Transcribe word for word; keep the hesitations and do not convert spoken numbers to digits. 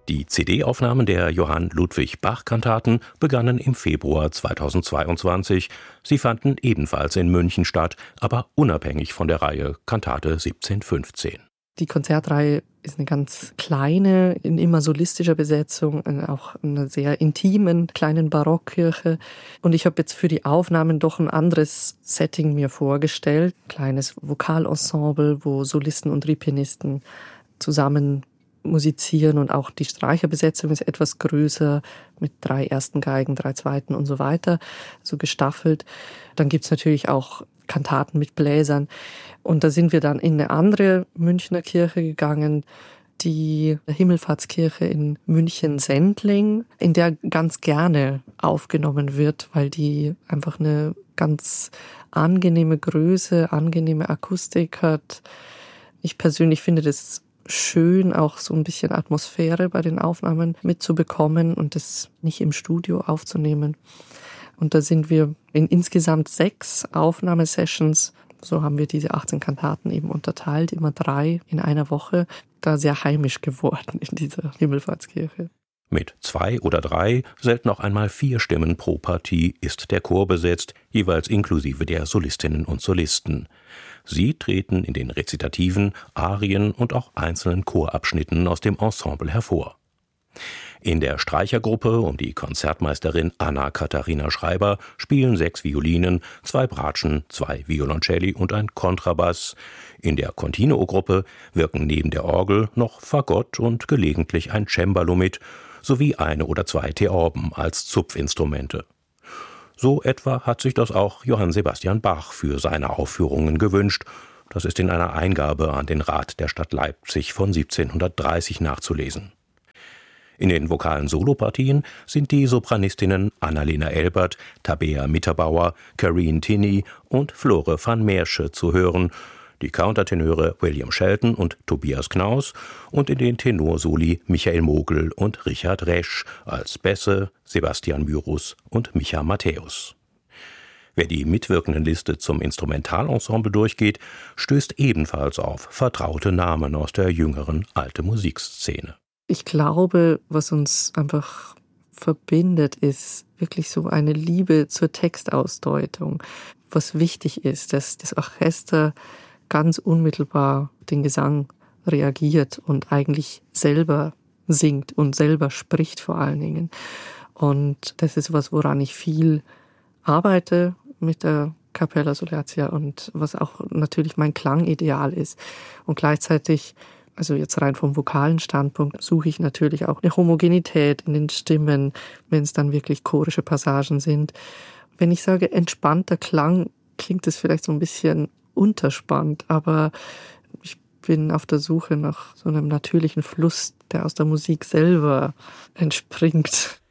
Die C D-Aufnahmen der Johann Ludwig Bach-Kantaten begannen im Februar zweitausendzweiundzwanzig. Sie fanden ebenfalls in München statt, aber unabhängig von der Reihe Kantate siebzehnhundertfünfzehn. Die Konzertreihe ist eine ganz kleine, in immer solistischer Besetzung, auch in einer sehr intimen kleinen Barockkirche. Und ich habe jetzt für die Aufnahmen doch ein anderes Setting mir vorgestellt. Ein kleines Vokalensemble, wo Solisten und Ripianisten zusammen musizieren, und auch die Streicherbesetzung ist etwas größer mit drei ersten Geigen, drei zweiten und so weiter, so gestaffelt. Dann gibt's natürlich auch Kantaten mit Bläsern. Und da sind wir dann in eine andere Münchner Kirche gegangen, die Himmelfahrtskirche in München-Sendling, in der ganz gerne aufgenommen wird, weil die einfach eine ganz angenehme Größe, angenehme Akustik hat. Ich persönlich finde das schön, auch so ein bisschen Atmosphäre bei den Aufnahmen mitzubekommen und das nicht im Studio aufzunehmen. Und da sind wir in insgesamt sechs Aufnahmesessions, so haben wir diese achtzehn Kantaten eben unterteilt, immer drei in einer Woche, da sehr heimisch geworden in dieser Himmelfahrtskirche. Mit zwei oder drei, selten auch einmal vier Stimmen pro Partie ist der Chor besetzt, jeweils inklusive der Solistinnen und Solisten. Sie treten in den Rezitativen, Arien und auch einzelnen Chorabschnitten aus dem Ensemble hervor. In der Streichergruppe um die Konzertmeisterin Anna-Katharina Schreiber spielen sechs Violinen, zwei Bratschen, zwei Violoncelli und ein Kontrabass. In der Continuo-Gruppe wirken neben der Orgel noch Fagott und gelegentlich ein Cembalo mit, sowie eine oder zwei Theorben als Zupfinstrumente. So etwa hat sich das auch Johann Sebastian Bach für seine Aufführungen gewünscht. Das ist in einer Eingabe an den Rat der Stadt Leipzig von siebzehnhundertdreißig nachzulesen. In den vokalen Solopartien sind die Sopranistinnen Annalena Elbert, Tabea Mitterbauer, Careen Tinney und Flore van Meersche zu hören, die Countertenöre William Shelton und Tobias Knaus und in den Tenorsoli Michael Mogel und Richard Resch, als Bässe Sebastian Myrus und Micha Matthäus. Wer die Mitwirkendenliste zum Instrumentalensemble durchgeht, stößt ebenfalls auf vertraute Namen aus der jüngeren alte Musikszene. Ich glaube, was uns einfach verbindet, ist wirklich so eine Liebe zur Textausdeutung. Was wichtig ist, dass das Orchester ganz unmittelbar den Gesang reagiert und eigentlich selber singt und selber spricht vor allen Dingen. Und das ist was, woran ich viel arbeite mit der Cappella Solerzia und was auch natürlich mein Klangideal ist. Und gleichzeitig, also jetzt rein vom vokalen Standpunkt, suche ich natürlich auch eine Homogenität in den Stimmen, wenn es dann wirklich chorische Passagen sind. Wenn ich sage entspannter Klang, klingt es vielleicht so ein bisschen unterspannt, aber ich bin auf der Suche nach so einem natürlichen Fluss, der aus der Musik selber entspringt.